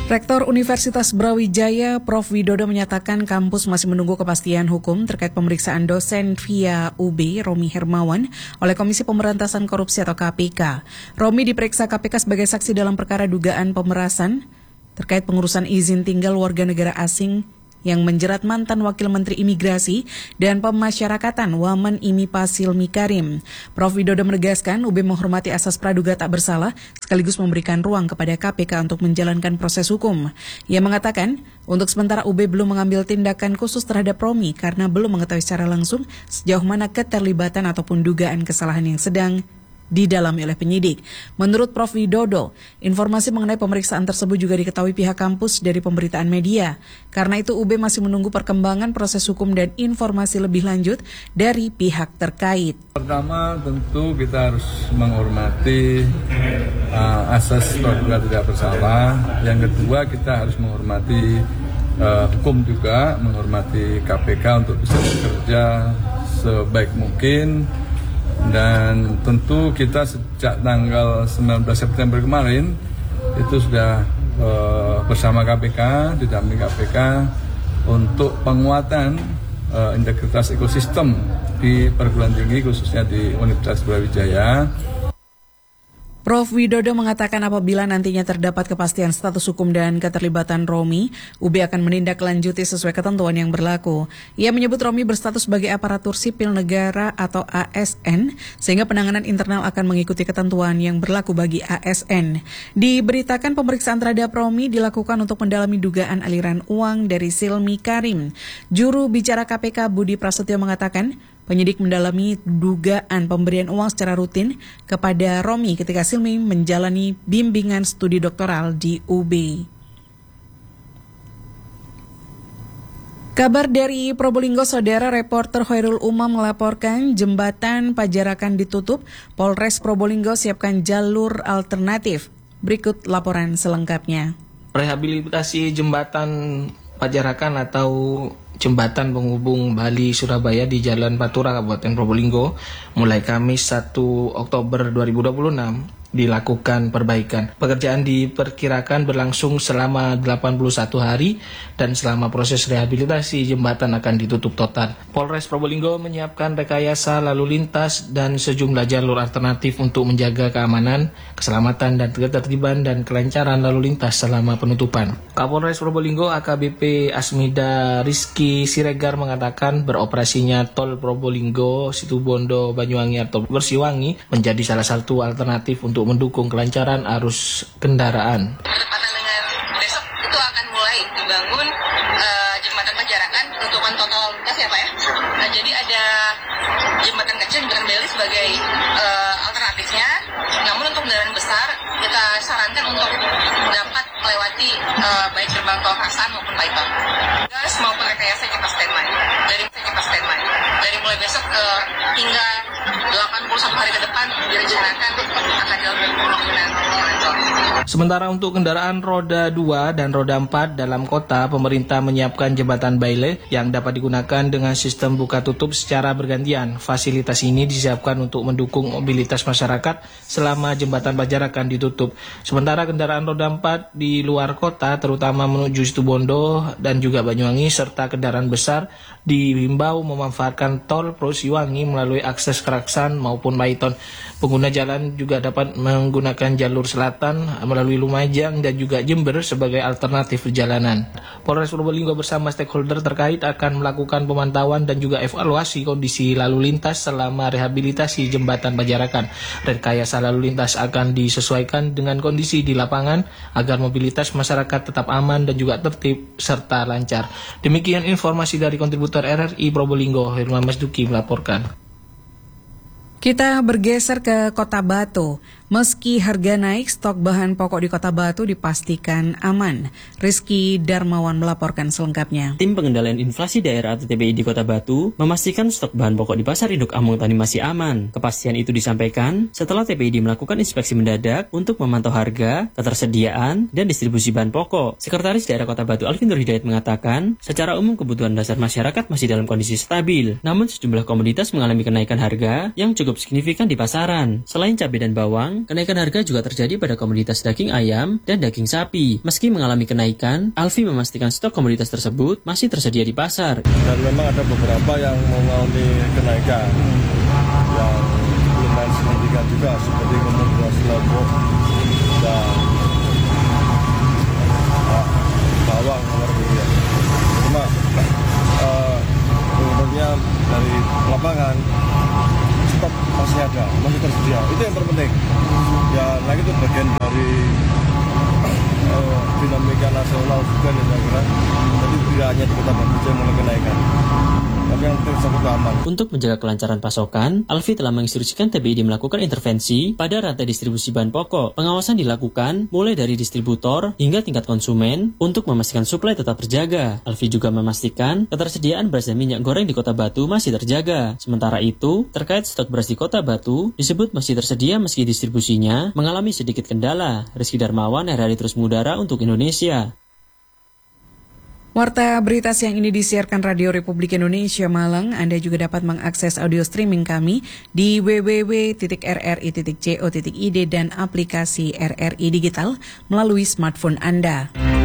Rektor Universitas Brawijaya, Prof. Widodo menyatakan kampus masih menunggu kepastian hukum terkait pemeriksaan dosen via UB, Romi Hermawan, oleh Komisi Pemberantasan Korupsi atau KPK. Romi diperiksa KPK sebagai saksi dalam perkara dugaan pemerasan terkait pengurusan izin tinggal warga negara asing yang menjerat mantan Wakil Menteri Imigrasi dan Pemasyarakatan Wamen Imi Pasilmi Karim. Prof. Widodo menegaskan UB menghormati asas praduga tak bersalah sekaligus memberikan ruang kepada KPK untuk menjalankan proses hukum. Ia mengatakan, untuk sementara UB belum mengambil tindakan khusus terhadap Romi karena belum mengetahui secara langsung sejauh mana keterlibatan ataupun dugaan kesalahan yang sedang didalami oleh penyidik. Menurut Prof. Widodo, informasi mengenai pemeriksaan tersebut juga diketahui pihak kampus dari pemberitaan media. Karena itu UB masih menunggu perkembangan proses hukum dan informasi lebih lanjut dari pihak terkait. Pertama, tentu kita harus menghormati asas praduga tidak bersalah. Yang kedua, kita harus menghormati hukum juga, menghormati KPK untuk bisa bekerja sebaik mungkin. Dan tentu kita sejak tanggal 19 September kemarin itu sudah bersama KPK, didampingi KPK untuk penguatan integritas ekosistem di perguruan tinggi khususnya di Universitas Brawijaya. Prof. Widodo mengatakan apabila nantinya terdapat kepastian status hukum dan keterlibatan Romi, UB akan menindaklanjuti sesuai ketentuan yang berlaku. Ia menyebut Romi berstatus sebagai aparatur sipil negara atau ASN, sehingga penanganan internal akan mengikuti ketentuan yang berlaku bagi ASN. Diberitakan pemeriksaan terhadap Romi dilakukan untuk mendalami dugaan aliran uang dari Silmi Karim. Juru bicara KPK Budi Prasetyo mengatakan, penyidik mendalami dugaan pemberian uang secara rutin kepada Romi ketika Silmi menjalani bimbingan studi doktoral di UB. Kabar dari Probolinggo, saudara, reporter Khairul Umam melaporkan jembatan Pajarakan ditutup, Polres Probolinggo siapkan jalur alternatif. Berikut laporan selengkapnya. Rehabilitasi jembatan Pajarakan atau jembatan penghubung Bali Surabaya di Jalan Patura Kabupaten Probolinggo mulai Kamis 1 Oktober 2026 dilakukan perbaikan. Pekerjaan diperkirakan berlangsung selama 81 hari dan selama proses rehabilitasi jembatan akan ditutup total. Polres Probolinggo menyiapkan rekayasa lalu lintas dan sejumlah jalur alternatif untuk menjaga keamanan, keselamatan dan ketertiban dan kelancaran lalu lintas selama penutupan. Kapolres Probolinggo AKBP Asmida Rizky Siregar mengatakan beroperasinya tol Probolinggo Situbondo Banyuwangi atau Bersiwangi menjadi salah satu alternatif untuk mendukung kelancaran arus kendaraan. Bertepatan dengan besok itu akan mulai dibangun jembatan Pajarakan, penutupan total lalu lintas ya Pak ya. Nah, jadi ada jembatan kecil, jembatan Beli sebagai alternatifnya. Namun untuk kendaraan besar kita sarankan untuk dapat melewati baik gerbang tol Hasan maupun Python. Gas maupun rekayasa cepat standby. Dari mulai besok hingga 81 hari ke depan direncanakan akan dilakukan pembangunan jalan tol. Sementara untuk kendaraan roda 2 dan roda 4 dalam kota, pemerintah menyiapkan jembatan Baile yang dapat digunakan dengan sistem buka tutup secara bergantian. Fasilitas ini disiapkan untuk mendukung mobilitas masyarakat selama jembatan Pajarakan ditutup. Sementara kendaraan roda 4 di luar kota, terutama menuju Situbondo dan juga Banyuwangi, serta kendaraan besar, dihimbau memanfaatkan tol Prosiwangi melalui akses Keraksan maupun Python. Pengguna jalan juga dapat menggunakan jalur selatan melalui Lumajang dan juga Jember sebagai alternatif perjalanan. Polres Probolinggo bersama stakeholder terkait akan melakukan pemantauan dan juga evaluasi kondisi lalu lintas selama rehabilitasi jembatan Pajarakan. Rekayasa lalu lintas akan disesuaikan dengan kondisi di lapangan agar mobilitas masyarakat tetap aman dan juga tertib serta lancar. Demikian informasi dari kontributor RRI Probolinggo, Herman Masduki melaporkan. Kita bergeser ke Kota Batu. Meski harga naik, stok bahan pokok di Kota Batu dipastikan aman. Rizky Darmawan melaporkan selengkapnya. Tim Pengendalian Inflasi Daerah atau TPI di Kota Batu memastikan stok bahan pokok di Pasar Induk Amung Tani masih aman. Kepastian itu disampaikan setelah TPI melakukan inspeksi mendadak untuk memantau harga, ketersediaan, dan distribusi bahan pokok. Sekretaris Daerah Kota Batu Alvin Nur Hidayat mengatakan, secara umum kebutuhan dasar masyarakat masih dalam kondisi stabil. Namun sejumlah komoditas mengalami kenaikan harga yang cukup signifikan di pasaran. Selain cabai dan bawang, ayam, kenaikan harga juga terjadi pada komoditas daging ayam dan daging sapi. Meski mengalami kenaikan, Alfi memastikan stok komoditas tersebut masih tersedia di pasar. Dan memang ada beberapa yang mengalami kenaikan yang lumayan signifikan juga, seperti komoditas lombok dan bawang ya. Cuma umumnya dari lapangan stok masih ada, masih tersedia. Itu yang terpenting. Ya, lagi itu bagian dari dinamika nasional juga nih saya kira. Jadi tidak hanya di Kota Batu yang mulai kenaikan, tapi yang tersebut aman. Untuk menjaga kelancaran pasokan, Alfi telah menginstruksikan TBID melakukan intervensi pada rantai distribusi bahan pokok. Pengawasan dilakukan mulai dari distributor hingga tingkat konsumen untuk memastikan suplai tetap terjaga. Alfi juga memastikan ketersediaan beras dan minyak goreng di Kota Batu masih terjaga. Sementara itu, terkait stok beras di Kota Batu, disebut masih tersedia meski distribusinya mengalami sedikit kendala. Rizky Darmawan, RRI Terus Mengudara untuk Indonesia. Warta berita siang ini disiarkan Radio Republik Indonesia Malang. Anda juga dapat mengakses audio streaming kami di www.rri.co.id dan aplikasi RRI Digital melalui smartphone Anda.